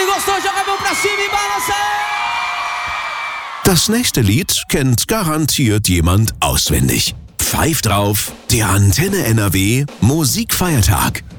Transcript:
gostou, joga a mão pra cima e balança! Das nächste Lied kennt garantiert jemand auswendig. Pfeift drauf, der Antenne NRW Musikfeiertag.